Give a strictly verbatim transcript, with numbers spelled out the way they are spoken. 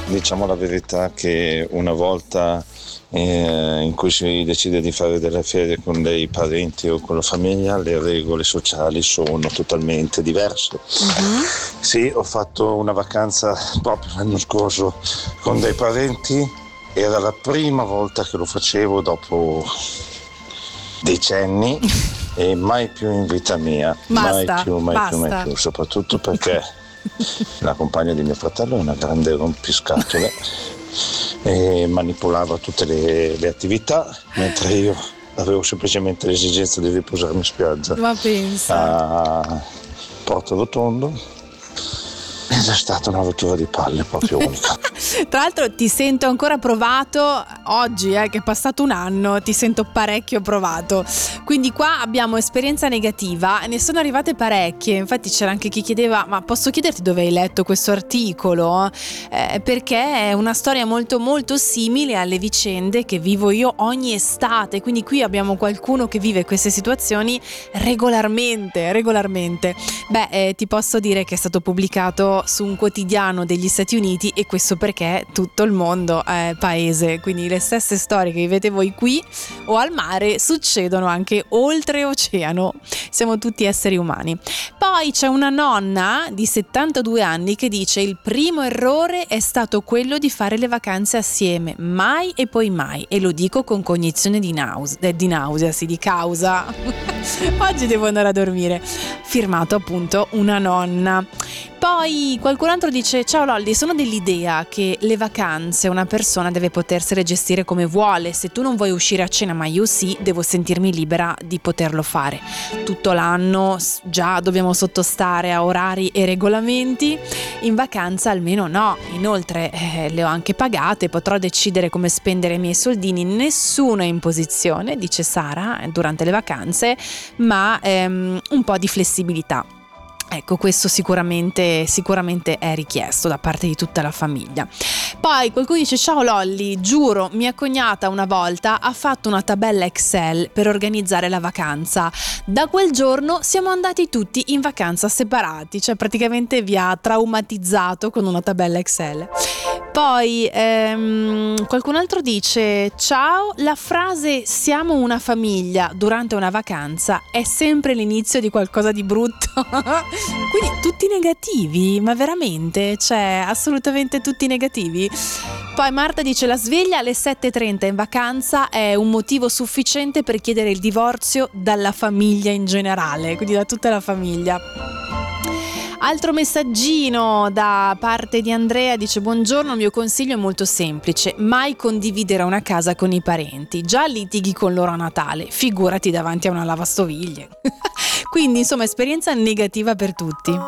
diciamo la verità che una volta eh, in cui si decide di fare delle ferie con dei parenti o con la famiglia, le regole sociali sono totalmente diverse. Mhm. Sì, ho fatto una vacanza proprio l'anno scorso con dei parenti, era la prima volta che lo facevo dopo decenni e mai più in vita mia, mai Basta, più, mai più, mai basta. più, soprattutto perché la compagna di mio fratello è una grande rompiscatole e manipolava tutte le, le attività, mentre io avevo semplicemente l'esigenza di riposarmi in spiaggia Ma pensa. a Porto Rotondo ed è stata una rottura di palle proprio unica. Tra l'altro ti sento ancora provato oggi, eh, che è passato un anno, ti sento parecchio provato. Quindi qua abbiamo esperienza negativa, ne sono arrivate parecchie. Infatti c'era anche chi chiedeva: ma posso chiederti dove hai letto questo articolo? Eh, perché è una storia molto molto simile alle vicende che vivo io ogni estate. Quindi qui abbiamo qualcuno che vive queste situazioni regolarmente, regolarmente. Beh, eh, ti posso dire che è stato pubblicato su un quotidiano degli Stati Uniti, e questo perché tutto il mondo è paese, quindi le stesse storie che vivete voi qui o al mare succedono anche oltreoceano, siamo tutti esseri umani. Poi c'è una nonna di settantadue anni che dice: il primo errore è stato quello di fare le vacanze assieme, mai e poi mai, e lo dico con cognizione di nausea, eh, di nausea, sì, di causa. Oggi devo andare a dormire. Firmato appunto una nonna. Poi qualcun altro dice: ciao Lolli, sono dell'idea che le vacanze una persona deve potersele gestire come vuole. Se tu non vuoi uscire a cena ma io sì, devo sentirmi libera di poterlo fare. Tutto l'anno già dobbiamo sottostare a orari e regolamenti, in vacanza almeno no. Inoltre eh, le ho anche pagate, potrò decidere come spendere i miei soldini, nessuna imposizione, dice Sara, durante le vacanze, ma ehm, un po' di flessibilità. Ecco, questo sicuramente, sicuramente è richiesto da parte di tutta la famiglia. Poi qualcuno dice: ciao Lolli, giuro, mia cognata una volta ha fatto una tabella Excel per organizzare la vacanza. Da quel giorno siamo andati tutti in vacanza separati, cioè praticamente vi ha traumatizzato con una tabella Excel. Poi ehm, qualcun altro dice: ciao, la frase siamo una famiglia durante una vacanza è sempre l'inizio di qualcosa di brutto. Quindi tutti negativi, ma veramente? Cioè, assolutamente tutti negativi. Poi Marta dice: la sveglia alle sette e trenta in vacanza è un motivo sufficiente per chiedere il divorzio dalla famiglia in generale, quindi da tutta la famiglia. Altro messaggino da parte di Andrea, dice: buongiorno, il mio consiglio è molto semplice, mai condividere una casa con i parenti, già litighi con loro a Natale, figurati davanti a una lavastoviglie. Quindi insomma esperienza negativa per tutti.